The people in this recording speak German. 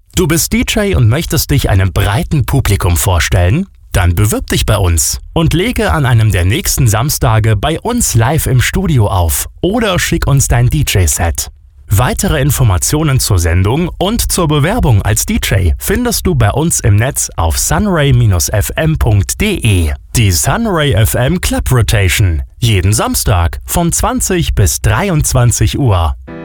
Du bist DJ und möchtest dich einem breiten Publikum vorstellen? Dann bewirb dich bei uns und lege an einem der nächsten Samstage bei uns live im Studio auf oder schick uns dein DJ-Set. Weitere Informationen zur Sendung und zur Bewerbung als DJ findest du bei uns im Netz auf sunray-fm.de. Die Sunray FM Club Rotation. Jeden Samstag von 20 bis 23 Uhr.